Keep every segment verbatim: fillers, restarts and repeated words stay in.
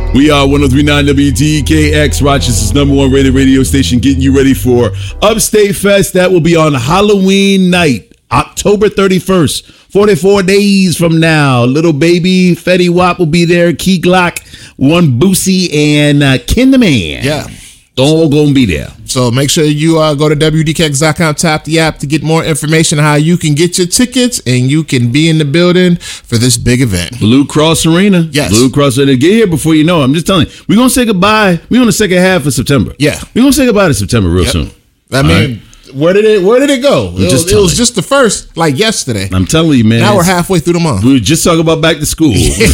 We are one oh three point nine W D K X, Rochester's number one rated radio station, getting you ready for Upstate Fest. That will be on Halloween night, October thirty-first, forty-four days from now. Little Baby, Fetty Wap will be there, Key Glock, One Boosie, and uh, Ken the Man. Yeah. All gonna be there. So make sure you uh, go to W D K X dot com, tap the app to get more information on how you can get your tickets and you can be in the building for this big event. Blue Cross Arena. Yes. Blue Cross Arena. Get here before you know it. I'm just telling you. We're gonna say goodbye. We're on the second half of September. Yeah. We're gonna say goodbye to September real Yep. soon. I mean, right. Where did it Where did it go? It just was, it was just the first, like yesterday. I'm telling you, man. Now we're halfway through the month. We were just talking about back to school.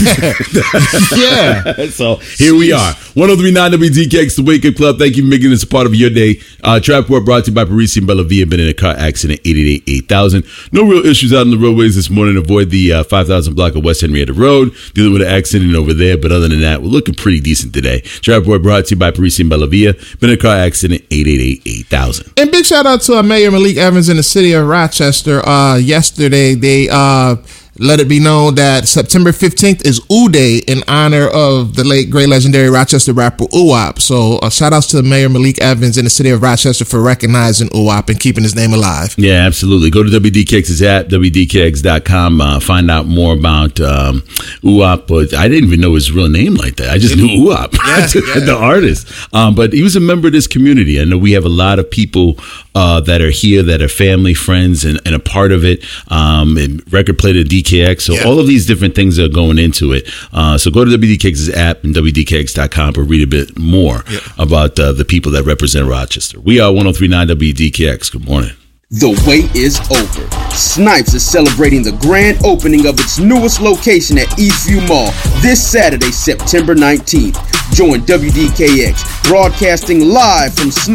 Yeah. yeah. So here we are. one oh three point nine W D K X, the Wake Up Club. Thank you for making this a part of your day. Uh, Trap Report brought to you by Parisi and Bellavia. Been in a car accident, eight eight eight, eight thousand. No real issues out on the roadways this morning. Avoid the uh, five thousand block of West Henrietta Road. Dealing with an accident over there. But other than that, we're looking pretty decent today. Trap Report brought to you by Parisi and Bellavia. Been in a car accident, eight eight eight, eight thousand. And big shout out to our Mayor Malik Evans in the city of Rochester. Uh, yesterday, they uh, let it be known that September fifteenth is U Day in honor of the late, great, legendary Rochester rapper U W A P. So uh, shout outs to Mayor Malik Evans in the city of Rochester for recognizing U W A P and keeping his name alive. Yeah, absolutely. Go to W D K X's app, W D K X dot com. Uh, find out more about um, U W A P. But I didn't even know his real name like that. I just knew U W A P, yeah, yeah. the artist. Um, but he was a member of this community. I know we have a lot of people uh, that are here that are family, friends, and, and a part of it. Um, and record player D K X. So yeah. all of these different things are going into it. Uh, so go to W D K X's app and W D K X dot com to read a bit more yeah. about uh, the people that represent Rochester. We are one oh three point nine W D K X. Good morning. The wait is over. Snipes is celebrating the grand opening of its newest location at Eastview Mall this Saturday, September nineteenth. Join W D K X broadcasting live from Snipes